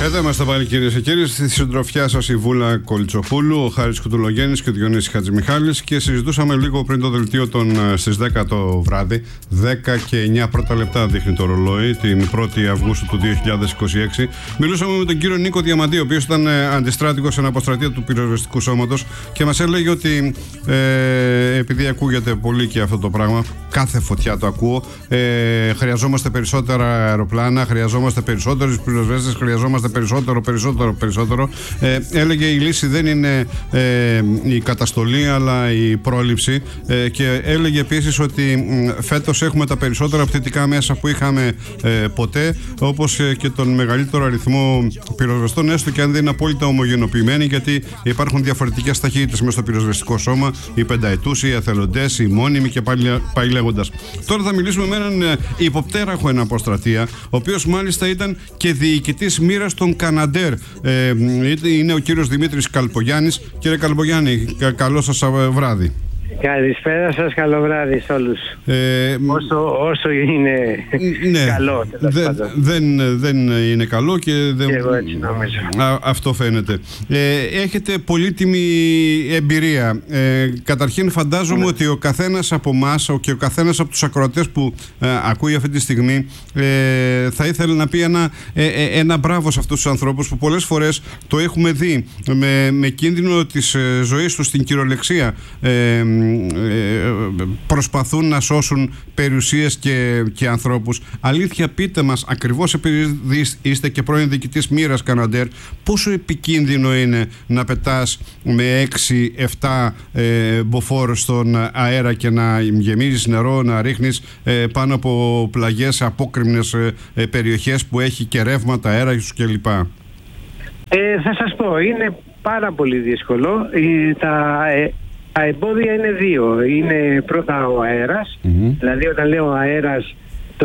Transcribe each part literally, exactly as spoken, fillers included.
Εδώ είμαστε πάλι, κυρίες και κύριοι, στη συντροφιά σας η Βούλα Κολτσοπούλου, ο Χάρης Κουτουλογέννης και ο Διονύσης Χατζημιχάλης, και συζητούσαμε λίγο πριν το δελτίο των στις δέκα το βράδυ, δέκα και εννιά πρώτα λεπτά δείχνει το ρολόι, την πρώτη Αυγούστου του δύο χιλιάδες είκοσι έξι. Μιλούσαμε με τον κύριο Νίκο Διαμαντή, ο οποίος ήταν αντιστράτηγος σε αποστρατεία του πυροσβεστικού σώματος και μας έλεγε ότι ε, επειδή ακούγεται πολύ και αυτό το πράγμα, κάθε φωτιά το ακούω, ε, χρειαζόμαστε περισσότερα αεροπλάνα, χρειαζόμαστε περισσότερους πυροσβέστες, χρειαζόμαστε περισσότερο, περισσότερο, περισσότερο. Ε, έλεγε η λύση δεν είναι ε, η καταστολή, αλλά η πρόληψη. Ε, και έλεγε επίσης ότι ε, φέτος έχουμε τα περισσότερα πτυτικά μέσα που είχαμε ε, ποτέ, όπως ε, και τον μεγαλύτερο αριθμό πυροσβεστών, έστω και αν δεν είναι απόλυτα ομογενοποιημένοι, γιατί υπάρχουν διαφορετικές ταχύτητες μέσα στο πυροσβεστικό σώμα, οι πενταετούς, οι εθελοντές, οι μόνιμοι και πάλι, πάλι λέγοντας. Τώρα θα μιλήσουμε με έναν ε, υποπτέραχο ένα αποστρατεία, ο οποίος μάλιστα ήταν και διοικητής μοίρας των Καναντέρ. Ε, είναι ο κύριος Δημήτρης Καλπογιάννης. Κύριε Καλπογιάννη, κα, καλό σας βράδυ. Καλησπέρα σας, καλό βράδυ σε όλους. Ε, όσο, όσο είναι ναι, καλό. Δε, δεν, δεν είναι καλό και, δεν, και εγώ έτσι νομίζω. Α, αυτό φαίνεται. Ε, έχετε πολύτιμη εμπειρία. Ε, καταρχήν φαντάζομαι mm. ότι ο καθένας από εμάς και ο καθένας από τους ακροατές που ε, ακούει αυτή τη στιγμή ε, θα ήθελε να πει ένα, ε, ε, ένα μπράβο σε αυτούς τους ανθρώπους που πολλές φορές το έχουμε δει με, με κίνδυνο της ε, ζωής τους στην κυριολεξία. Ε, προσπαθούν να σώσουν περιουσίες και, και ανθρώπους. Αλήθεια, πείτε μας, ακριβώς επειδή είστε και πρώην διοικητής μοίρας Καναντέρ, πόσο επικίνδυνο είναι να πετάς με έξι εφτά ε, μποφόρ στον αέρα και να γεμίζεις νερό, να ρίχνεις ε, πάνω από πλαγιές σε απόκρημνες ε, περιοχές που έχει και ρεύματα, αέρα κλπ. Ε, θα σας πω, είναι πάρα πολύ δύσκολο. Ε, τα, ε, Τα εμπόδια είναι δύο. Είναι πρώτα ο αέρας, mm-hmm. δηλαδή όταν λέω αέρας, το,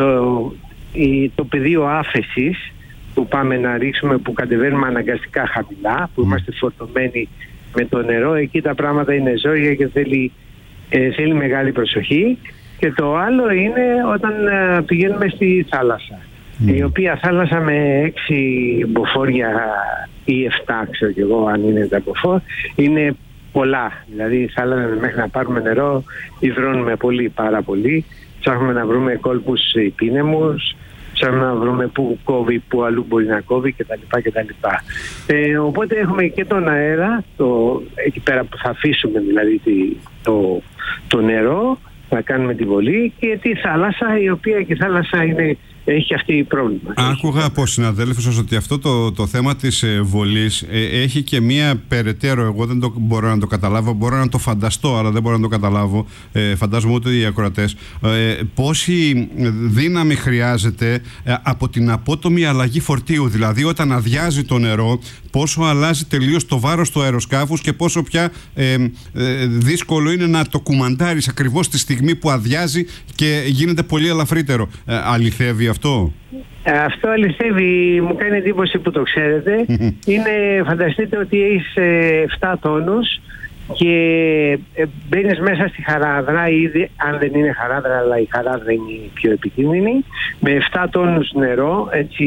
η, το πεδίο άφεσης που πάμε να ρίξουμε, που κατεβαίνουμε αναγκαστικά χαμηλά, που mm-hmm. είμαστε φορτωμένοι με το νερό, εκεί τα πράγματα είναι ζώια και θέλει, ε, θέλει μεγάλη προσοχή. Και το άλλο είναι όταν ε, πηγαίνουμε στη θάλασσα, mm-hmm. η οποία θάλασσα με έξι μποφόρια ή εφτά, ξέρω κι εγώ αν είναι τα μποφόρ, είναι πολλά. Δηλαδή θα έλεγα μέχρι να πάρουμε νερό υδρώνουμε πολύ, πάρα πολύ. Ψάχνουμε να βρούμε κόλπους πίνεμους, ψάχνουμε να βρούμε που κόβει, που αλλού μπορεί να κόβει κτλ. κτλ. Ε, οπότε έχουμε και τον αέρα, το, εκεί πέρα που θα αφήσουμε δηλαδή το, το νερό, θα κάνουμε τη βολή, και τη θάλασσα, η οποία και η θάλασσα είναι, έχει αυτή πρόβλημα. Άκουγα από συναδέλφους σας ότι αυτό το, το θέμα της ε, βολής ε, έχει και μία περαιτέρω, εγώ δεν το μπορώ να το καταλάβω, μπορώ να το φανταστώ αλλά δεν μπορώ να το καταλάβω, ε, φαντάζομαι ούτε οι ακροατές, ε, πόση δύναμη χρειάζεται ε, από την απότομη αλλαγή φορτίου, δηλαδή όταν αδειάζει το νερό, πόσο αλλάζει τελείως το βάρος του αεροσκάφους και πόσο πια ε, ε, δύσκολο είναι να το κουμαντάρεις ακριβώς τη στιγμή που αδειάζει και γίνεται πολύ ελαφρύτερο. Ε, αληθεύει αυτό? Αυτό αληθεύει, μου κάνει εντύπωση που το ξέρετε. Είναι, φανταστείτε ότι έχεις εφτά τόνους και μπαίνεις μέσα στη χαράδρα, ήδη, αν δεν είναι χαράδρα, αλλά η χαράδρα είναι η πιο επικίνδυνη, με εφτά τόνους νερό, έτσι,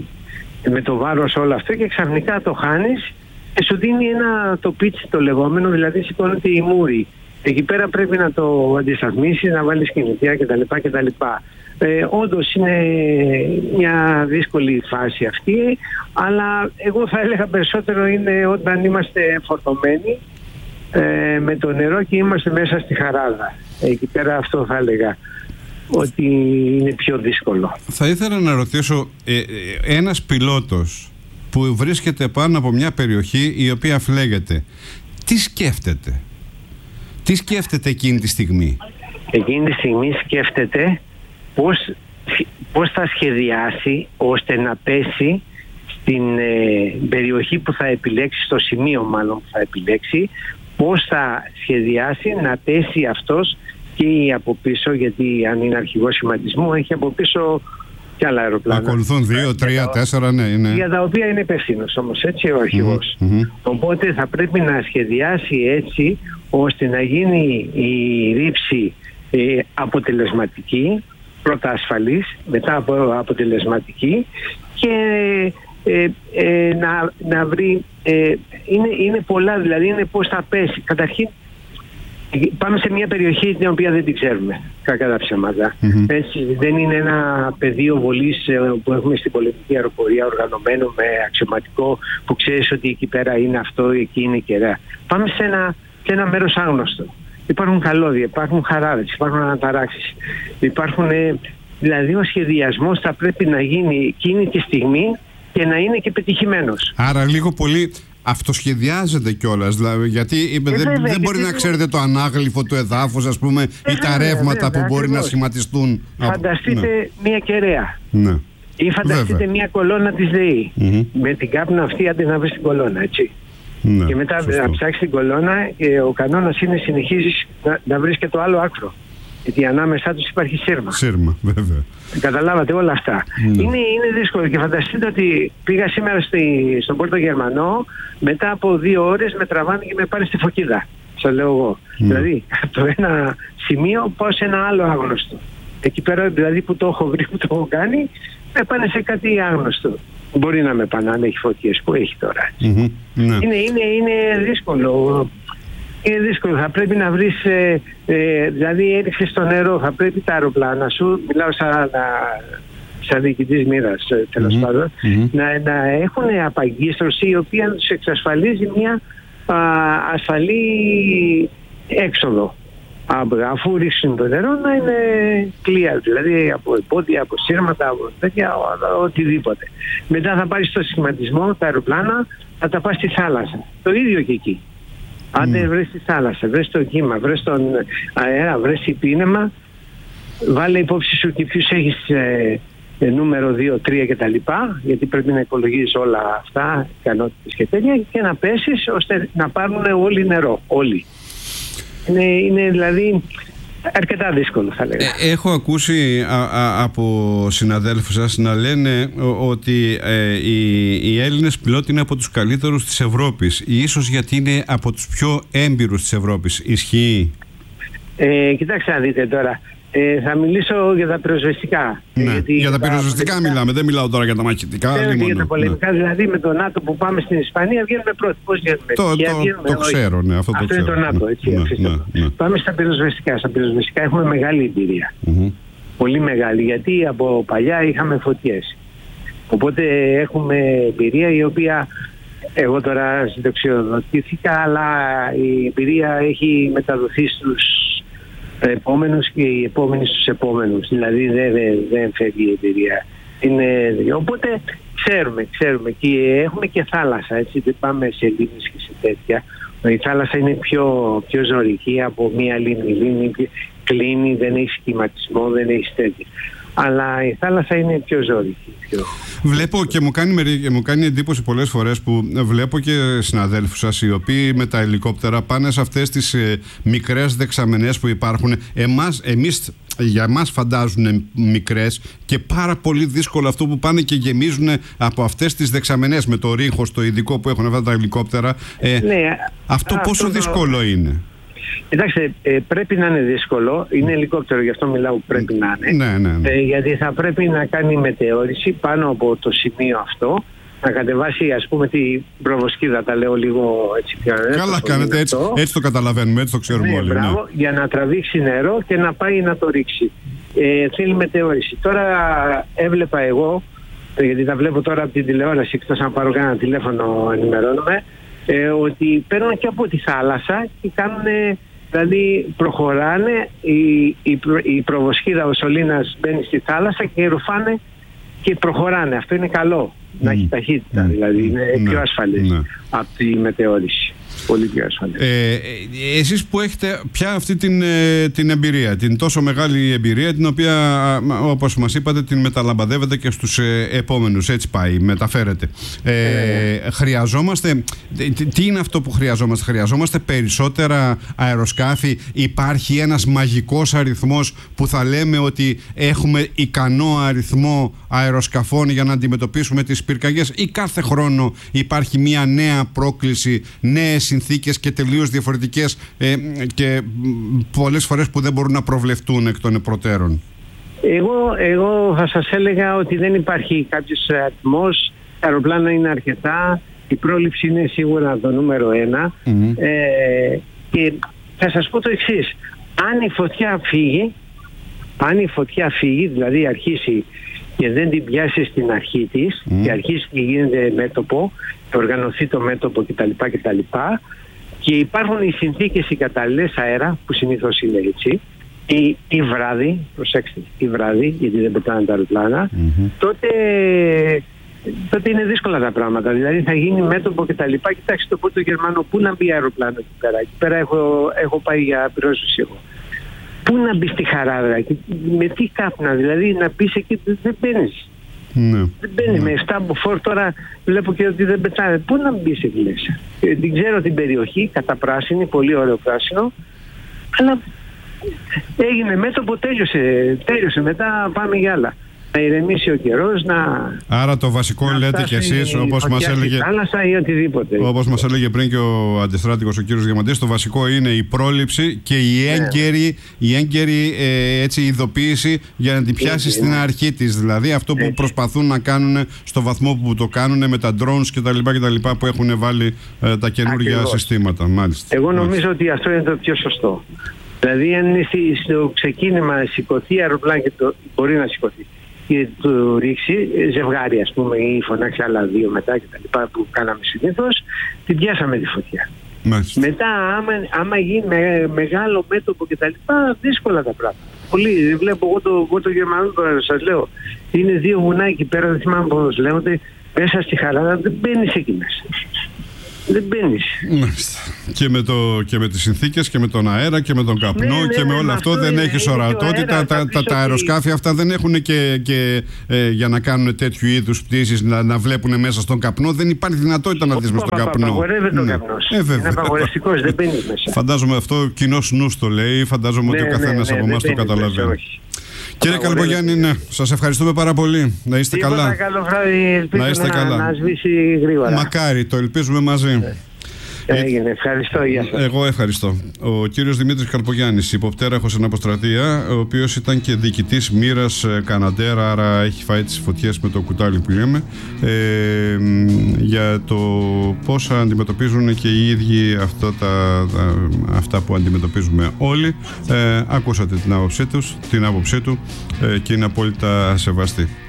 με το βάρος όλο αυτό, και ξαφνικά το χάνεις και σου δίνει ένα το πίτσι το λεγόμενο, δηλαδή σηκώνεται η μούρη. Εκεί πέρα πρέπει να το αντισταθμίσεις, να βάλεις κινητήρια κτλ. κτλ. Ε, όντως είναι μια δύσκολη φάση αυτή, αλλά εγώ θα έλεγα περισσότερο είναι όταν είμαστε φορτωμένοι ε, με το νερό και είμαστε μέσα στη χαράδα. Εκεί πέρα αυτό θα έλεγα ότι είναι πιο δύσκολο. Θα ήθελα να ρωτήσω, ε, ε, ένας πιλότος που βρίσκεται πάνω από μια περιοχή η οποία φλέγεται, τι σκέφτεται? Τι σκέφτεται εκείνη τη στιγμή? Εκείνη τη στιγμή σκέφτεται πώς, πώς θα σχεδιάσει ώστε να πέσει στην ε, περιοχή που θα επιλέξει, στο σημείο μάλλον που θα επιλέξει, πώς θα σχεδιάσει να πέσει αυτός και από πίσω, γιατί αν είναι αρχηγός σχηματισμού έχει από πίσω και άλλα αεροπλάνα. Ακολουθούν δύο, τρία, τέσσερα, ναι, είναι. Για τα οποία είναι υπεύθυνος όμως, έτσι, ο αρχηγός. Mm-hmm, mm-hmm. Οπότε θα πρέπει να σχεδιάσει έτσι ώστε να γίνει η ρήψη ε, αποτελεσματική, πρώτα ασφαλής, μετά από αποτελεσματική, και ε, ε, να, να βρει, ε, είναι, είναι πολλά, δηλαδή είναι πώς θα πέσει. Καταρχήν πάμε σε μια περιοχή την οποία δεν την ξέρουμε, κακά τα ψέματα. Mm-hmm. Έτσι, δεν είναι ένα πεδίο βολής που έχουμε στην πολεμική αεροπορία οργανωμένο με αξιωματικό που ξέρεις ότι εκεί πέρα είναι αυτό, εκεί είναι κεραία. Πάμε σε ένα, σε ένα μέρος άγνωστο. Υπάρχουν καλώδια, υπάρχουν χαράδες, υπάρχουν αναταράξεις. Υπάρχουν, ε, δηλαδή ο σχεδιασμός θα πρέπει να γίνει εκείνη τη στιγμή και να είναι και πετυχημένος. Άρα λίγο πολύ αυτοσχεδιάζεται κιόλας, δηλαδή, γιατί ε, δεν, βέβαια, δεν μπορεί γιατί... να ξέρετε το ανάγλυφο του εδάφους, ας πούμε, ε, ή τα ρεύματα βέβαια, που μπορεί ακριβώς. να σχηματιστούν. Φανταστείτε ναι. μια κεραία. Ναι. Ή φανταστείτε βέβαια. μια κολόνα της ΔΕΗ. Mm-hmm. Με την κάπνα αυτή άντε να βρεις την κολόνα, έτσι. Ναι, και μετά σωστό. να ψάξεις την κολόνα και ο κανόνας είναι συνεχίζεις να, να βρεις και το άλλο άκρο. Γιατί ανάμεσά τους υπάρχει σύρμα. Σύρμα, βέβαια. Καταλάβατε όλα αυτά. Ναι. Είναι, είναι δύσκολο και φανταστείτε ότι πήγα σήμερα στη, στον Πόρτο Γερμανό, μετά από δύο ώρες με τραβάνε και με πάνε στη Φωκίδα. Σας λέω εγώ. Ναι. Δηλαδή, από το ένα σημείο πάω σε ένα άλλο άγνωστο. Εκεί πέρα δηλαδή που το έχω βρει, που το έχω κάνει, με πάνε σε κάτι άγνωστο. Μπορεί να με πάνε αν έχει φωτιές που έχει τώρα. Mm-hmm. Ναι. Είναι, είναι, είναι δύσκολο. Είναι δύσκολο. Θα πρέπει να βρεις, ε, ε, δηλαδή έριξες στο νερό, θα πρέπει τα αεροπλάνα σου, μιλάω σαν, σαν διοικητής μοίρας, τέλος mm-hmm. πάντων, mm-hmm. να, να έχουν απαγκίστρωση η οποία να τους εξασφαλίζει μια α, ασφαλή έξοδο. Αφού ρίξουν το νερό να είναι clear, δηλαδή από εμπόδια, από σύρματα, από τέτοια, οτιδήποτε. Μετά θα πάρεις το σχηματισμό, τα αεροπλάνα, θα τα πας στη θάλασσα. Το ίδιο και εκεί. Αν δεν βρεις τη θάλασσα, βρες το κύμα, βρες τον αέρα, βρες υπήνεμα, βάλε υπόψη σου και ποιους έχεις ε, ε, νούμερο δύο, τρία κτλ. Γιατί πρέπει να υπολογίζεις όλα αυτά, ικανότητες και τέτοια, και να πέσεις ώστε να πάρουν όλοι νερό, όλοι. Είναι, είναι δηλαδή αρκετά δύσκολο, θα λέγαμε. Ε, έχω ακούσει α, α, από συναδέλφους σας να λένε ο, ότι ε, οι, οι Έλληνες πιλότοι είναι από τους καλύτερους της Ευρώπης, ίσως γιατί είναι από τους πιο έμπειρους της Ευρώπης. Ισχύει? Ε, κοιτάξτε να δείτε τώρα. Ε, θα μιλήσω για τα πυροσβεστικά. Ναι, γιατί για τα πυροσβεστικά πολεμικά... μιλάμε, δεν μιλάω τώρα για τα μαχητικά. Ε, για τα πολεμικά, ναι. Δηλαδή με το ΝΑΤΟ που πάμε στην Ισπανία βγαίνουμε πρώτοι. Πώς βγαίνουμε? Το, το, βγαίνουμε, το ξέρω, ναι, αυτό, αυτό το είναι ξέρω. το ΝΑΤΟ, έτσι. Ναι, ναι, ναι. Πάμε στα πυροσβεστικά. Στα πυροσβεστικά έχουμε μεγάλη εμπειρία. Mm-hmm. Πολύ μεγάλη, γιατί από παλιά είχαμε φωτιές. Οπότε έχουμε εμπειρία η οποία... Εγώ τώρα συνταξιοδοτήθηκα, αλλά η εμπειρία έχει μεταδοθεί στους επόμενους και οι επόμενοι στους επόμενους. Δηλαδή δεν, δεν, δεν φεύγει η εμπειρία. Είναι, οπότε ξέρουμε, ξέρουμε και έχουμε και θάλασσα, έτσι, δεν πάμε σε λίμνες και σε τέτοια. Η θάλασσα είναι πιο, πιο ζωρική από μία λίμνη. Η λίμνη κλείνει, δεν έχει σχηματισμό, δεν έχει τέτοια. Αλλά η θάλασσα είναι πιο ζώρικη. Πιο... Βλέπω και μου κάνει, μου κάνει εντύπωση πολλές φορές που βλέπω και συναδέλφους σας οι οποίοι με τα ελικόπτερα πάνε σε αυτές τις ε, μικρές δεξαμενές που υπάρχουν. Εμάς, εμείς, για εμάς φαντάζουν μικρές και πάρα πολύ δύσκολο αυτό που πάνε και γεμίζουν από αυτές τις δεξαμενές με το ρίχος, το ειδικό που έχουν αυτά τα ελικόπτερα. Ε, ναι, αυτό πόσο αυτό δύσκολο το... είναι? Κοιτάξτε, ε, πρέπει να είναι δύσκολο. Είναι ελικόπτερο, γι' αυτό μιλάω που πρέπει να είναι. Ναι, ναι, ναι. Ε, γιατί θα πρέπει να κάνει μετεώρηση πάνω από το σημείο αυτό, να κατεβάσει, ας πούμε, την προβοσκίδα, τα λέω λίγο έτσι πιο. Καλά κάνετε, έτσι, έτσι το καταλαβαίνουμε, έτσι το ξέρουμε ναι, όλοι. Μπράβο, ναι. Για να τραβήξει νερό και να πάει να το ρίξει. Ε, θέλει μετεώρηση. Τώρα έβλεπα εγώ, γιατί τα βλέπω τώρα από την τηλεόραση, εκτός αν πάρω κανένα τηλέφωνο ενημερώνομαι, Ε, ότι παίρνουν και από τη θάλασσα και κάνουν, δηλαδή προχωράνε, η, η, η προβοσχίδα ο σωλήνας μπαίνει στη θάλασσα και ρουφάνε και προχωράνε. Αυτό είναι καλό, mm. να έχει ταχύτητα, mm. δηλαδή είναι mm. πιο ασφαλές mm. από τη μετεώρηση. Πολύ πιο ασφαλές. Ε, εσείς που έχετε πια αυτή την, την εμπειρία, την τόσο μεγάλη εμπειρία, την οποία όπως μας είπατε την μεταλαμπαδεύετε και στους επόμενους, έτσι πάει, μεταφέρετε. Ε, ε. Χρειαζόμαστε, τι είναι αυτό που χρειαζόμαστε? Χρειαζόμαστε περισσότερα αεροσκάφη? Υπάρχει ένας μαγικός αριθμός που θα λέμε ότι έχουμε ικανό αριθμό αεροσκαφών για να αντιμετωπίσουμε τις πυρκαγιές, ή κάθε χρόνο υπάρχει μια νέα πρόκληση, νέες συνθήκες και τελείως διαφορετικές ε, και πολλές φορές που δεν μπορούν να προβλεφτούν εκ των προτέρων? Εγώ, εγώ θα σας έλεγα ότι δεν υπάρχει κάποιος αριθμός Τα αεροπλάνα είναι αρκετά, η πρόληψη είναι σίγουρα το νούμερο ένα. Mm-hmm. Ε, και θα σας πω το εξής. Αν η φωτιά φύγει, αν η φωτιά φύγει, δηλαδή αρχίσει και δεν την πιάσει στην αρχή της mm. και αρχίσει και γίνεται μέτωπο, και οργανωθεί το μέτωπο κτλ. κτλ. Και υπάρχουν οι συνθήκες οι κατάλληλες αέρα, που συνήθως είναι έτσι, ή, ή βράδυ, προσέξτε, ή βράδυ, γιατί δεν πετάνε τα αεροπλάνα, mm-hmm. τότε, τότε είναι δύσκολα τα πράγματα. Δηλαδή θα γίνει μέτωπο κτλ. Κοιτάξτε το πρώτο Γερμανό, πού να μπει αεροπλάνο εκεί πέρα. Εκεί πέρα έχω, έχω πάει για πυρόσβεση εγώ. Πού να μπει στη Χαράδρα και με τι κάπνα, δηλαδή να μπει εκεί, δεν μπαίνεις. Ναι. Δεν μπαίνει ναι. με στάμποφορ, τώρα βλέπω και ότι δεν πετάνε. Πού να μπει εκεί μέσα. Ε, την ξέρω την περιοχή, κατά πράσινη, πολύ ωραίο πράσινο, αλλά έγινε μέτωπο, τέλειωσε, τέλειωσε, μετά πάμε για άλλα. Να ηρεμήσει ο καιρός, να... Άρα το βασικό να λέτε κι εσείς, όπως μας έλεγε, θάλασσα ή οτιδήποτε. Όπως μας έλεγε πριν και ο αντιστράτηγος ο κύριος Διαμαντής, το βασικό είναι η πρόληψη και η έγκαιρη, η έγκαιρη ε, έτσι, ειδοποίηση για να την πιάσει στην ναι. αρχή της. Δηλαδή αυτό που έτσι. προσπαθούν να κάνουν στο βαθμό που το κάνουν με τα drones κτλ. Που έχουν βάλει ε, τα καινούργια Ακριβώς. συστήματα. Μάλιστα. Εγώ νομίζω Μάλιστα. ότι αυτό είναι το πιο σωστό. Δηλαδή αν είναι στο ξεκίνημα σηκωθεί αεροπλάνο και το, μπορεί να σηκωθεί και του ρίξει ζευγάρι, ας πούμε, ή φωνάξει άλλα δύο μετά και τα λοιπά που κάναμε συνήθως, την πιάσαμε τη φωτιά. Μάλιστα. Μετά άμα, άμα γίνει με, μεγάλο μέτωπο και τα λοιπά, δύσκολα τα πράγματα. Πολύ, βλέπω εγώ το, εγώ το Γερμανό τώρα σας λέω, είναι δύο βουνά εκεί πέρα, δεν θυμάμαι πώς λέγονται, μέσα στη Χαράδα δεν μπαίνεις εκεί μέσα. Δεν μπαίνεις. Και με, το, και με τις συνθήκες και με τον αέρα και με τον καπνό ναι, ναι, και με όλο ναι, αυτό, αυτό δεν έχεις ορατότητα. Αέρα, τα, τα, τα αεροσκάφη και... αυτά δεν έχουν και, και ε, για να κάνουν τέτοιου είδους πτήσεις, να, να βλέπουν μέσα στον καπνό. Δεν υπάρχει δυνατότητα να δεις μες στον καπνό. Απαγορεύεται ο καπνός. Ε, είναι απαγορευτικός, δεν μπαίνει μέσα. Φαντάζομαι αυτό κοινός νους το λέει, φαντάζομαι ναι, ότι ο καθένας ναι, ναι, από εμάς το καταλαβαίνει. Κύριε Καλπογιάννη, ναι, σας ευχαριστούμε πάρα πολύ. Να είστε Τίποτα, καλά. Καλό βράδυ, ελπίζω να είστε να, καλά. να σβήσει γρήγορα. Μακάρι, το ελπίζουμε μαζί. Ναι. Έγινε, ευχαριστώ, γεια σας. Εγώ ευχαριστώ. Ο κύριος Δημήτρης Καλπογιάννης, υποπτέραχος εν αποστρατεία, ο οποίος ήταν και διοικητής μοίρας Καναντέρα, άρα έχει φάει τις φωτιές με το κουτάλι που λέμε, ε, για το πώς αντιμετωπίζουν και οι ίδιοι αυτά, τα, τα, αυτά που αντιμετωπίζουμε όλοι. Ε, ακούσατε την άποψή τους, την άποψή του ε, και είναι απόλυτα σεβαστή.